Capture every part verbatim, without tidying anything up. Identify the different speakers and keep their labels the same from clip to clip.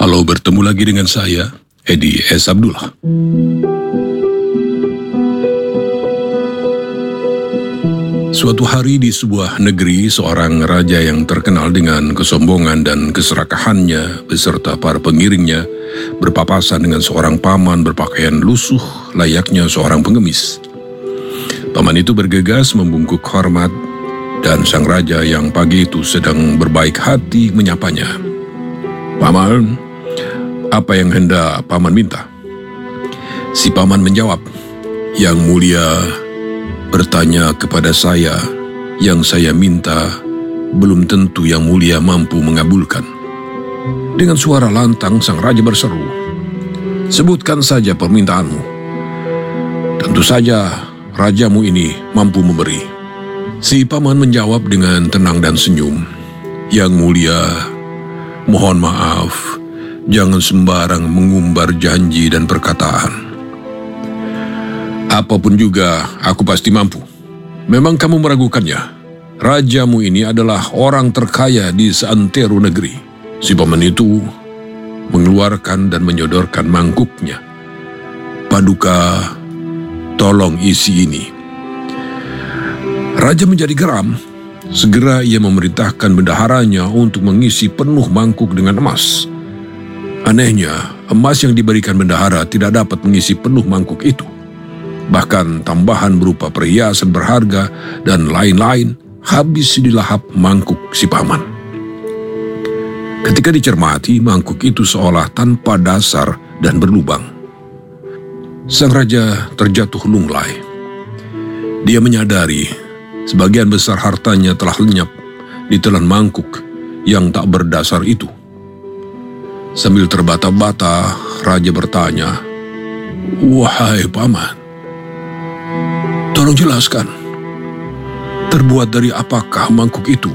Speaker 1: Halo, bertemu lagi dengan saya, Edi S. Abdullah. Suatu hari di sebuah negeri, seorang raja yang terkenal dengan kesombongan dan keserakahannya beserta para pengiringnya berpapasan dengan seorang paman berpakaian lusuh layaknya seorang pengemis. Paman itu bergegas membungkuk hormat dan sang raja yang pagi itu sedang berbaik hati menyapanya. "Paman, apa yang hendak paman minta?" Si paman menjawab, "Yang mulia bertanya kepada saya, yang saya minta belum tentu yang mulia mampu mengabulkan." Dengan suara lantang sang raja berseru, "Sebutkan saja permintaanmu. Tentu saja rajamu ini mampu memberi." Si paman menjawab dengan tenang dan senyum, "Yang mulia, mohon maaf, jangan sembarang mengumbar janji dan perkataan. Apapun juga, aku pasti mampu. Memang kamu meragukannya. Rajamu ini adalah orang terkaya di seantero negeri." Si paman itu mengeluarkan dan menyodorkan mangkuknya. "Paduka, tolong isi ini." Raja menjadi geram. Segera ia memerintahkan bendaharanya untuk mengisi penuh mangkuk dengan emas. Anehnya, emas yang diberikan bendahara tidak dapat mengisi penuh mangkuk itu. Bahkan tambahan berupa perhiasan berharga dan lain-lain habis dilahap mangkuk si paman. Ketika dicermati, mangkuk itu seolah tanpa dasar dan berlubang. Sang raja terjatuh lunglai. Dia menyadari sebagian besar hartanya telah lenyap di telan mangkuk yang tak berdasar itu. Sambil terbata-bata, raja bertanya, "Wahai paman, tolong jelaskan, terbuat dari apakah mangkuk itu?"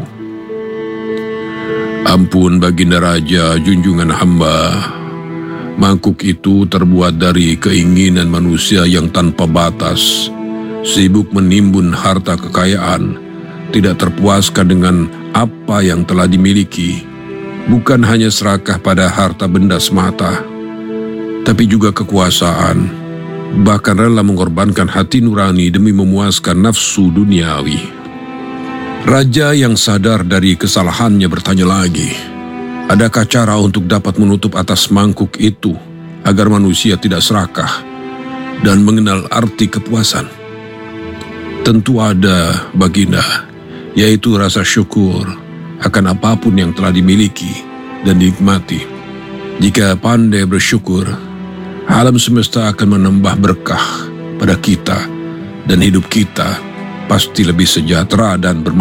Speaker 1: "Ampun baginda raja, junjungan hamba, mangkuk itu terbuat dari keinginan manusia yang tanpa batas, sibuk menimbun harta kekayaan, tidak terpuaskan dengan apa yang telah dimiliki, bukan hanya serakah pada harta benda semata, tapi juga kekuasaan, bahkan rela mengorbankan hati nurani demi memuaskan nafsu duniawi." Raja yang sadar dari kesalahannya bertanya lagi, "Adakah cara untuk dapat menutup atas mangkuk itu agar manusia tidak serakah dan mengenal arti kepuasan?" "Tentu ada, baginda, yaitu rasa syukur akan apapun yang telah dimiliki dan dinikmati. Jika pandai bersyukur, alam semesta akan menambah berkah pada kita dan hidup kita pasti lebih sejahtera dan bermakna."